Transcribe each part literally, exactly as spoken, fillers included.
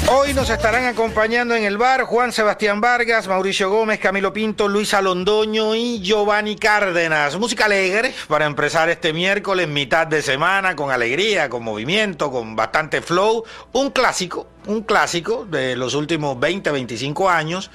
Hoy nos estarán acompañando en el bar Juan Sebastián Vargas, Mauricio Gómez, Camilo Pinto, Luisa Londoño y Giovanni Cárdenas. Música alegre para empezar este miércoles, mitad de semana, con alegría, con movimiento, con bastante flow. Un clásico, un clásico de los últimos veinte, veinticinco años,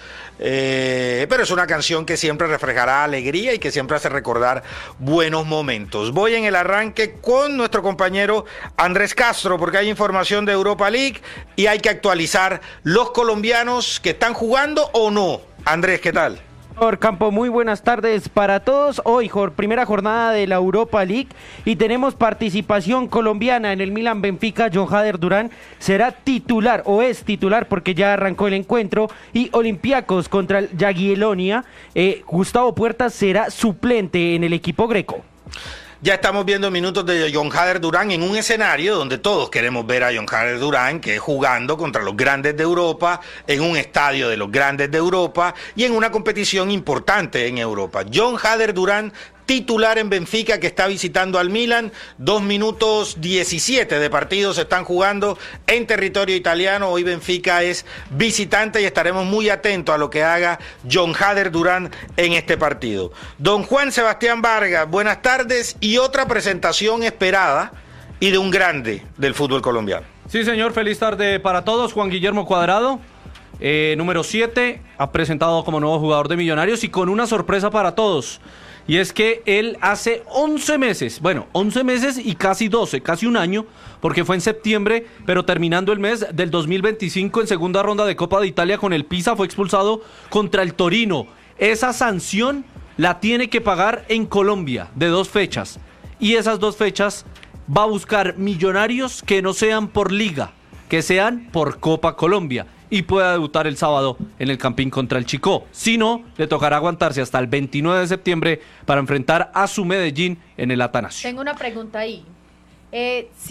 eh, pero es una canción que siempre reflejará alegría y que siempre hace recordar buenos momentos. Voy en el arranque con nuestro compañero Andrés Castro, porque hay información de Europa League y hay que actualizar los colombianos que están jugando o no. Andrés, ¿qué tal? Campo, muy buenas tardes para todos. Hoy, jor, primera jornada de la Europa League y tenemos participación colombiana en el Milan Benfica. John Hader Durán será titular o es titular porque ya arrancó el encuentro, y Olympiacos contra el Jagiellonia. Eh, Gustavo Puerta será suplente en el equipo greco. Ya estamos viendo minutos de John Hader Durán en un escenario donde todos queremos ver a John Hader Durán, que es jugando contra los grandes de Europa, en un estadio de los grandes de Europa y en una competición importante en Europa. John Hader Durán, titular en Benfica, que está visitando al Milan. Dos minutos diecisiete de partido se están jugando en territorio italiano. Hoy Benfica es visitante y estaremos muy atentos a lo que haga John Hader Durán en este partido. Don Juan Sebastián Vargas, buenas tardes, y otra presentación esperada y de un grande del fútbol colombiano. Sí, señor, feliz tarde para todos. Juan Guillermo Cuadrado, eh, número siete, ha presentado como nuevo jugador de Millonarios y con una sorpresa para todos. Y es que él hace once meses, bueno, once meses y casi doce, casi un año, porque fue en septiembre, pero terminando el mes del dos mil veinticinco en segunda ronda de Copa de Italia con el Pisa, fue expulsado contra el Torino. Esa sanción la tiene que pagar en Colombia de dos fechas. Y esas dos fechas va a buscar Millonarios que no sean por Liga, que sean por Copa Colombia, y pueda debutar el sábado en el Campín contra el Chicó. Si no, le tocará aguantarse hasta el veintinueve de septiembre para enfrentar a su Medellín en el Atanasio. Tengo una pregunta ahí. Eh,